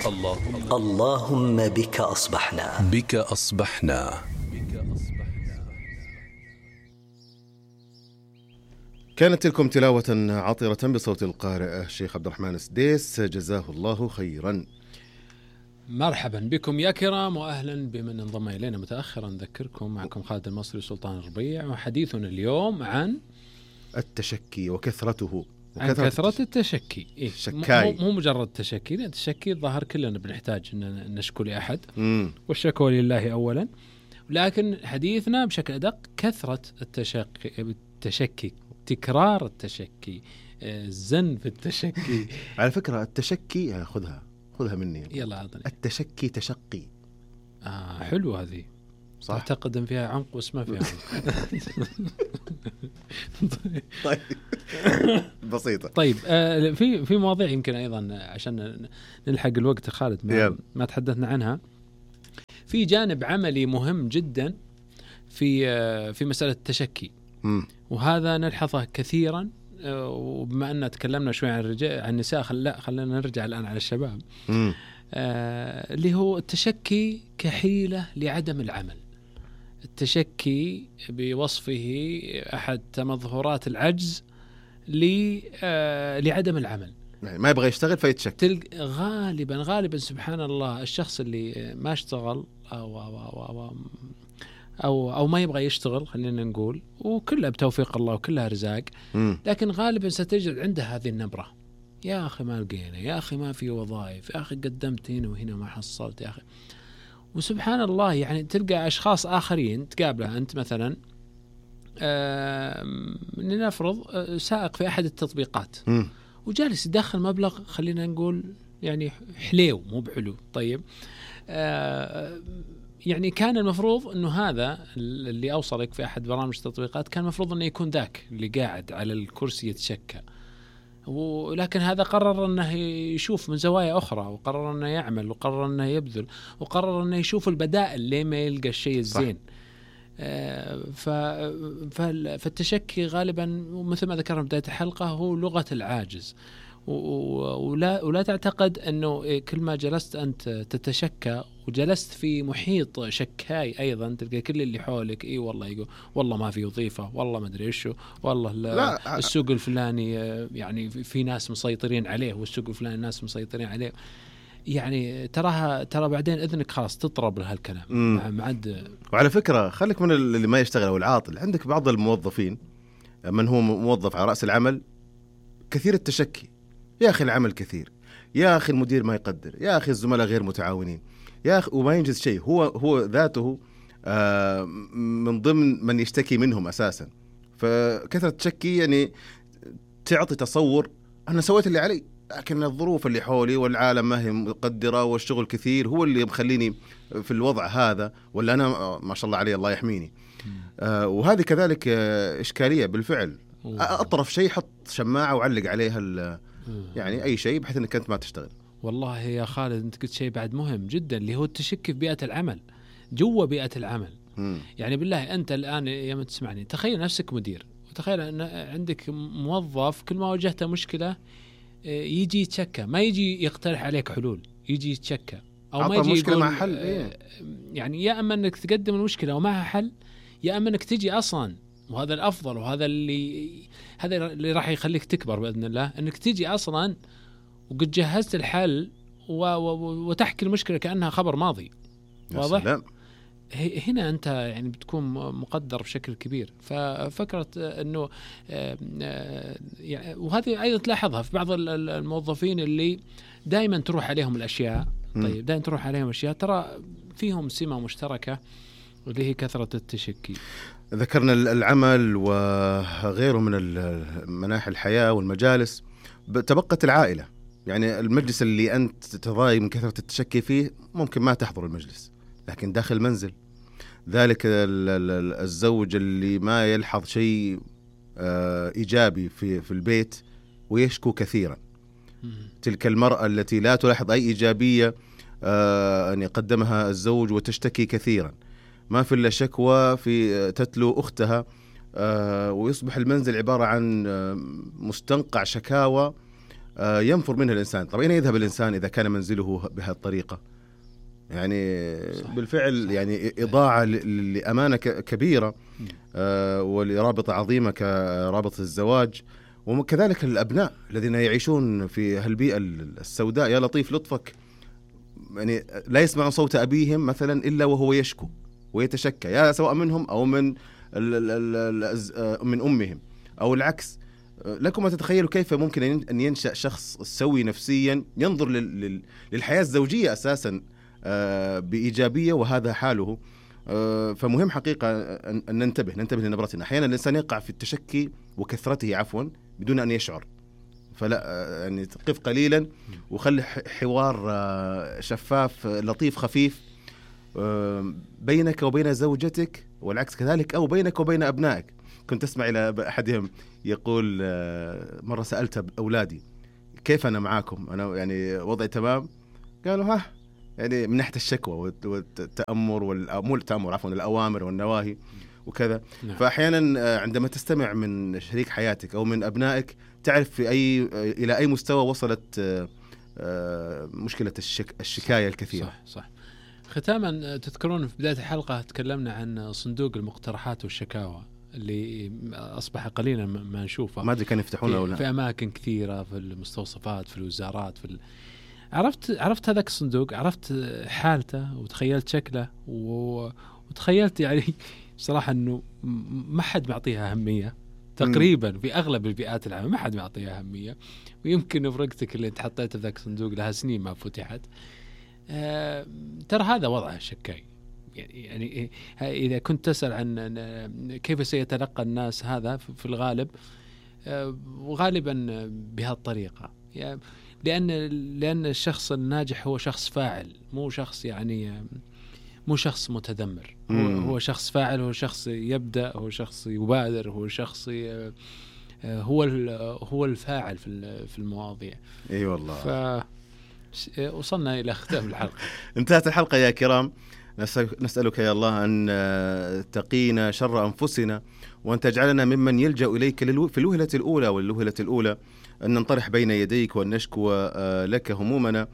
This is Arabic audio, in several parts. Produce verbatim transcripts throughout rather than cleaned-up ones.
اللهم اللهم بك أصبحنا بك أصبحنا. كانت تلكم تلاوة عطرة بصوت القارئ الشيخ عبد الرحمن السديس، جزاه الله خيرا. مرحبا بكم يا كرام، وأهلا بمن انضم إلينا متأخرا. نذكركم معكم خالد المصري سلطان الربيع، وحديثنا اليوم عن التشكي وكثرته عن كثرة التشكي. إيه؟ شكاي. مو مجرد تشكي، لا، التشكي الظاهر كلنا بنحتاج أن نشكو لأحد، مم. والشكوى لله أولا، لكن حديثنا بشكل أدق كثرة التشكي، التشكي تكرار التشكي، الزن في التشكي. على فكرة التشكي خذها خذها مني، يلا عطني. التشكي تشقي. آه حلو هذه، صح. أعتقد أن فيها عمق واسمها فيها عمق. طيب بسيطة. طيب آه في في مواضيع يمكن أيضا عشان نلحق الوقت خالد ما, ما تحدثنا عنها. في جانب عملي مهم جدا في آه في مسألة التشكي، م. وهذا نلحظه كثيرا. آه وبما أن تكلمنا شوي عن الرجال عن النساء، خلا خلينا نرجع الآن على الشباب. م. آه اللي هو التشكي كحيلة لعدم العمل. التشكي بوصفه أحد تمظهرات العجز لعدم العمل، ما يبغى يشتغل فيتشكل. غالبا غالبا سبحان الله الشخص اللي ما اشتغل أو أو أو, أو, أو, أو ما يبغى يشتغل، خلينا نقول، وكلها بتوفيق الله وكلها رزاق، لكن غالبا ستجد عنده هذه النبرة: يا أخي ما لقينا، يا أخي ما في وظائف، يا أخي قدمت هنا وهنا ما حصلت، يا أخي. وسبحان الله يعني تلقى أشخاص آخرين تقابله أنت مثلا، لنفرض سائق في أحد التطبيقات م. وجالس يدخل مبلغ، خلينا نقول يعني حليو مو بحلو. طيب يعني كان المفروض أنه هذا اللي أوصلك في أحد برامج التطبيقات كان المفروض أنه يكون ذاك اللي قاعد على الكرسي يتشكى، ولكن هذا قرر أنه يشوف من زوايا أخرى، وقرر أنه يعمل، وقرر أنه يبذل، وقرر أنه يشوف البدائل ليه ما يلقى الشيء الزين. فالتشكي غالبا مثل ما ذكرنا بداية الحلقة هو لغة العاجز، ولا, ولا تعتقد أنه كل ما جلست أنت تتشكى وجلست في محيط شكاي أيضا تلقى كل اللي حولك إيه والله يقول والله ما في وظيفة، والله ما أدري إيشو، والله السوق الفلاني يعني في ناس مسيطرين عليه، والسوق الفلاني ناس مسيطرين عليه. يعني تراها ترى بعدين إذنك خلاص تطرب لهالكلام معد. وعلى فكرة خليك من اللي ما يشتغل أو العاطل، عندك بعض الموظفين من هو موظف على رأس العمل كثير التشكي: يا أخي العمل كثير، يا أخي المدير ما يقدر، يا أخي الزملاء غير متعاونين، يا أخي، وما ينجز شيء. هو هو ذاته من ضمن من يشتكي منهم أساسا. فكثرة التشكي يعني تعطي تصور أنا سويت اللي علي، لكن الظروف اللي حولي والعالم ما هي مقدرة، والشغل كثير هو اللي مخليني في الوضع هذا، ولا أنا ما شاء الله علي الله يحميني. آه وهذه كذلك آه إشكالية بالفعل. أطرف شيء حط شماعة وعلق عليها يعني أي شيء بحيث أنك أنت ما تشتغل. والله يا خالد أنت قلت شيء بعد مهم جدا، اللي هو التشكي في بيئة العمل، جوا بيئة العمل. م. يعني بالله أنت الآن يا من تسمعني تخيل نفسك مدير، وتخيل أن عندك موظف كل ما واجهته مشكلة يجي يتشكى، ما يجي يقترح عليك حلول، يجي يتشكى أو ما يجي مشكلة يقول مع حل. إيه؟ يعني يا أما أنك تقدم المشكلة ومعها حل، يا أما أنك تجي أصلا، وهذا الأفضل، وهذا اللي هذا اللي راح يخليك تكبر بإذن الله، أنك تجي أصلا وقد جهزت الحل و... و... وتحكي المشكلة كأنها خبر ماضي. واضح؟ هنا أنت يعني بتكون مقدر بشكل كبير. ففكرة أنه يعني وهذه أيضا تلاحظها في بعض الموظفين اللي دائما تروح عليهم الأشياء. طيب دائما تروح عليهم أشياء، ترى فيهم سمة مشتركة اللي هي كثرة التشكي. ذكرنا العمل وغيره من مناحي الحياة والمجالس، تبقت العائلة. يعني المجلس اللي أنت تضايق من كثرة التشكي فيه ممكن ما تحضر المجلس، لكن داخل المنزل ذلك الزوج اللي ما يلحظ شيء إيجابي في في البيت ويشكو كثيرا، تلك المرأة التي لا تلاحظ أي إيجابية أن يقدمها الزوج وتشتكي كثيرا، ما في إلا شكوى في تتلو أختها، ويصبح المنزل عبارة عن مستنقع شكاوى ينفر منها الإنسان. طب أين يذهب الإنسان إذا كان منزله بهذه الطريقة؟ يعني صح. بالفعل صح. يعني إضاعة لأمانة كبيرة ولرابطة عظيمة كرابطة الزواج، وكذلك الأبناء الذين يعيشون في هالبيئة السوداء. يا لطيف لطفك، يعني لا يسمع صوت أبيهم مثلا إلا وهو يشكو ويتشكى، يا سواء منهم أو من من أمهم أو العكس. لكم ما تتخيلوا كيف ممكن أن ينشأ شخص سوي نفسيا ينظر للحياة الزوجية أساسا بإيجابية وهذا حاله. فمهم حقيقة أن ننتبه ننتبه لنبرتنا. أحيانا الإنسان يقع في التشكي وكثرته عفوا بدون أن يشعر، فلا يعني قف قليلا وخلي حوار شفاف لطيف خفيف بينك وبين زوجتك، والعكس كذلك، أو بينك وبين أبنائك. كنت أسمع إلى أحدهم يقول مرة سألت أولادي كيف أنا معاكم، أنا يعني وضعي تمام؟ قالوا ها، يعني من ناحية الشكوى والتأمر والأمور التأمر عفوا الأوامر والنواهي وكذا. نعم. فأحيانا عندما تستمع من شريك حياتك أو من أبنائك تعرف في أي إلى أي مستوى وصلت مشكلة الشك الشكاية الكثيرة. صح صح. ختاما، تذكرون في بداية الحلقة تكلمنا عن صندوق المقترحات والشكاوى اللي أصبح قليلا ما نشوفه، ما أدري كان يفتحونه ولا في أماكن كثيرة، في المستوصفات، في الوزارات، في ال... عرفت عرفت هذاك الصندوق، عرفت حالته وتخيلت شكله و... وتخيلت يعني صراحة أنه ما حد معطيها أهمية تقريبا في أغلب البيئات العامة، ما حد معطيها أهمية. ويمكن فرقتك اللي تحطيت في ذاك الصندوق لها سنين ما فتحت. آه... ترى هذا وضع الشكاي. يعني إذا كنت تسأل عن كيف سيتلقى الناس هذا في الغالب، وغالبا بهالطريقة، يعني لأن لأن الشخص الناجح هو شخص فاعل، مو شخص يعني مو شخص متذمر. هو, هو شخص فاعل، هو شخص يبدأ، هو شخص يبادر، هو شخص هو هو الفاعل في في المواضيع. اي والله. فوصلنا إلى ختام الحلقة. انتهت الحلقة يا كرام. نسألك يا الله أن تقينا شر أنفسنا، وأن تجعلنا ممن يلجأ إليك في الوهلة الأولى والوهلة الأولى، أن ننطرح بين يديك وأن نشكو لك همومنا،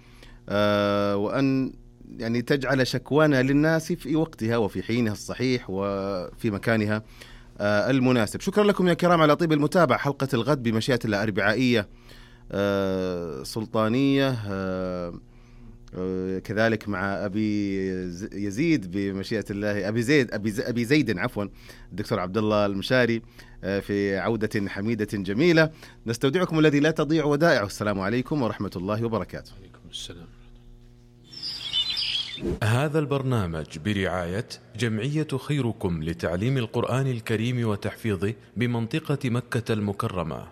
وأن يعني تجعل شكوانا للناس في وقتها وفي حينها الصحيح وفي مكانها المناسب. شكرا لكم يا كرام على طيب المتابعة. حلقة الغد بمشيئة الله أربعائية سلطانية، كذلك مع أبي يزيد بمشيئة الله، أبي زيد أبي, أبي زيد عفوا الدكتور عبد الله المشاري، في عودة حميدة جميلة. نستودعكم الذي لا تضيع ودائعه. السلام عليكم ورحمة الله وبركاته. عليكم السلام. هذا البرنامج برعاية جمعية خيركم لتعليم القرآن الكريم وتحفيظه بمنطقة مكة المكرمة.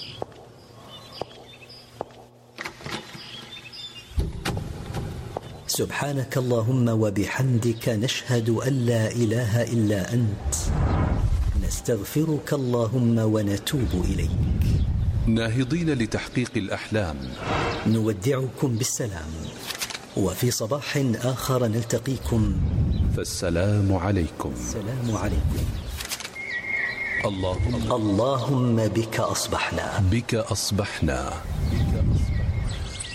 سبحانك اللهم وبحمدك، نشهد أن لا إله إلا أنت، نستغفرك اللهم ونتوب إليك. ناهضين لتحقيق الأحلام، نودعكم بالسلام، وفي صباح آخر نلتقيكم، فالسلام عليكم. السلام عليكم. اللهم اللهم بك أصبحنا بك أصبحنا